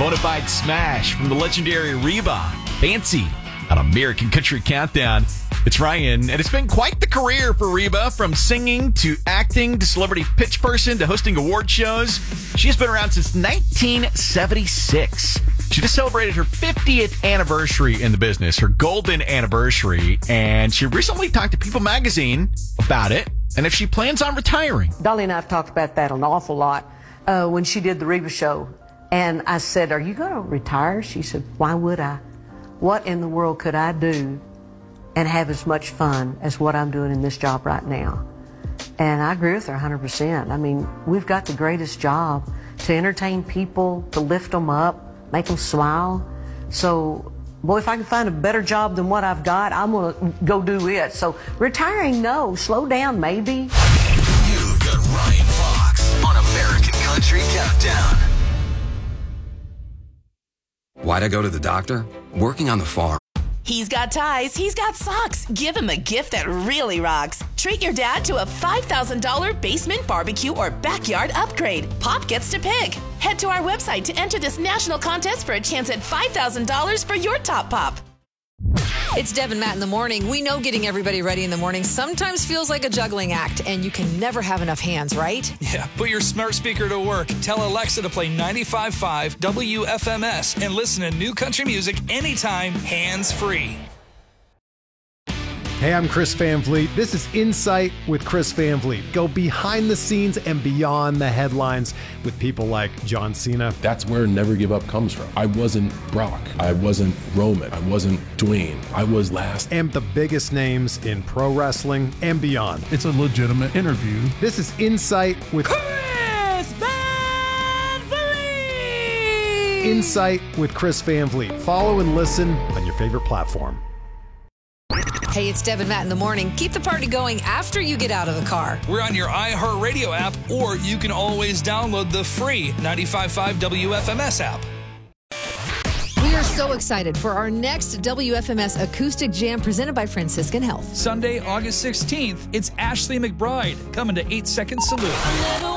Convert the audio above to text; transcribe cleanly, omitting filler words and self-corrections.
bona fide smash from the legendary Reba, Fancy, on American Country Countdown. It's Ryan, and it's been quite the career for Reba, from singing to acting to celebrity pitch person to hosting award shows. She has been around since 1976. She just celebrated her 50th anniversary in the business, her golden anniversary, and she recently talked to People magazine about it and if she plans on retiring. Dolly and I have talked about that an awful lot when she did the Reba show. And I said, "Are you going to retire?" She said, "Why would I? What in the world could I do and have as much fun as what I'm doing in this job right now?" And I agree with her 100%. I mean, we've got the greatest job to entertain people, to lift them up, make them smile. So, boy, if I can find a better job than what I've got, I'm going to go do it. So, retiring, no. Slow down, maybe. You've got Ryan Fox on American Country Countdown. Why'd I go to the doctor? Working on the farm. He's got ties, he's got socks. Give him a gift that really rocks. Treat your dad to a $5,000 basement barbecue or backyard upgrade. Pop gets to pick. Head to our website to enter this national contest for a chance at $5,000 for your top pop. It's Deb and Matt in the morning. We know getting everybody ready in the morning sometimes feels like a juggling act, and you can never have enough hands, right? Yeah, put your smart speaker to work. Tell Alexa to play 95.5 WFMS and listen to new country music anytime, hands-free. Hey, I'm Chris Van Vliet. This is Insight with Chris Van Vliet. Go behind the scenes and beyond the headlines with people like John Cena. That's where Never Give Up comes from. I wasn't Brock. I wasn't Roman. I wasn't Dwayne. I was last. And the biggest names in pro wrestling and beyond. It's a legitimate interview. This is Insight with Chris Van Vliet. Insight with Chris Van Vliet. Follow and listen on your favorite platform. Hey, it's Deb and Matt in the morning. Keep the party going after you get out of the car. We're on your iHeartRadio app, or you can always download the free 95.5 WFMS app. We are so excited for our next WFMS Acoustic Jam presented by Franciscan Health. Sunday, August 16th, it's Ashley McBride coming to 8 Second Salute.